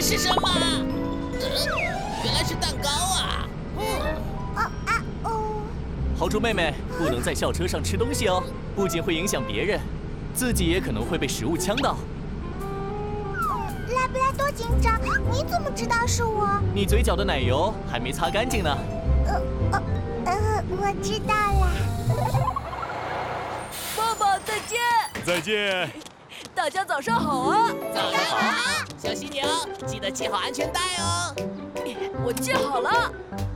是什么？原来是蛋糕啊！ 豪猪妹妹不能在校车上吃东西哦，不仅会影响别人，自己也可能会被食物呛到。 莱布拉多警长，你怎么知道是我？ 你嘴角的奶油还没擦干净呢。 我知道了。 爸爸，再见！ 再见！ 大家早上好啊！ 早上好，小犀牛，记得系好安全带哦。 我系好了。